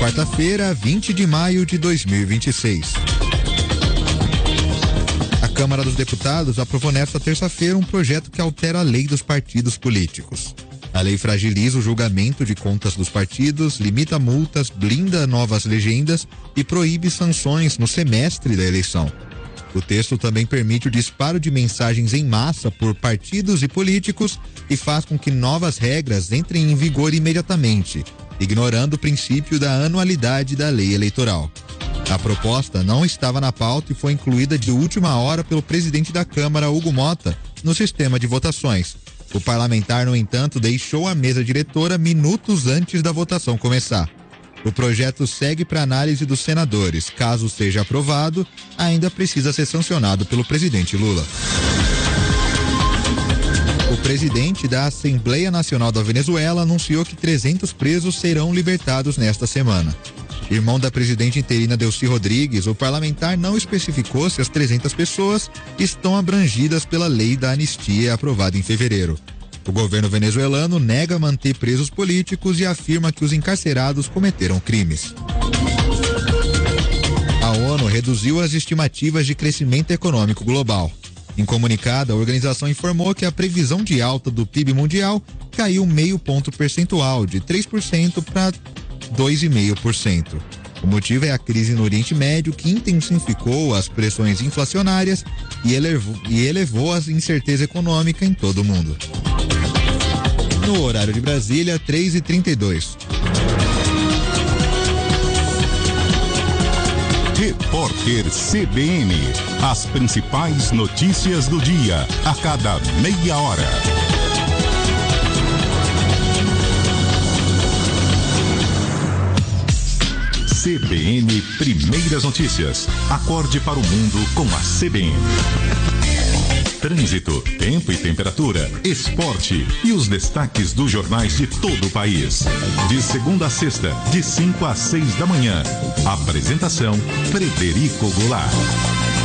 quarta-feira, 20 de maio de 2026. A Câmara dos Deputados aprovou nesta terça-feira um projeto que altera a lei dos partidos políticos. A lei fragiliza o julgamento de contas dos partidos, limita multas, blinda novas legendas e proíbe sanções no semestre da eleição. O texto também permite o disparo de mensagens em massa por partidos e políticos e faz com que novas regras entrem em vigor imediatamente, ignorando o princípio da anualidade da lei eleitoral. A proposta não estava na pauta e foi incluída de última hora pelo presidente da Câmara, Hugo Mota, no sistema de votações. O parlamentar, no entanto, deixou a mesa diretora minutos antes da votação começar. O projeto segue para análise dos senadores. Caso seja aprovado, ainda precisa ser sancionado pelo presidente Lula. O presidente da Assembleia Nacional da Venezuela anunciou que 300 presos serão libertados nesta semana. Irmão da presidente interina Delcy Rodrigues, o parlamentar não especificou se as 300 pessoas estão abrangidas pela lei da anistia aprovada em fevereiro. O governo venezuelano nega manter presos políticos e afirma que os encarcerados cometeram crimes. A ONU reduziu as estimativas de crescimento econômico global. Em comunicado, a organização informou que a previsão de alta do PIB mundial caiu meio ponto percentual, de 3% para 2,5%. O motivo é a crise no Oriente Médio, que intensificou as pressões inflacionárias e elevou a incerteza econômica em todo o mundo. No horário de Brasília, 3h32. Repórter CBN. As principais notícias do dia, a cada meia hora. CBN Primeiras Notícias. Acorde para o mundo com a CBN. Trânsito, tempo e temperatura, esporte e os destaques dos jornais de todo o país. De segunda a sexta, de 5 às 6 da manhã. Apresentação: Frederico Goulart.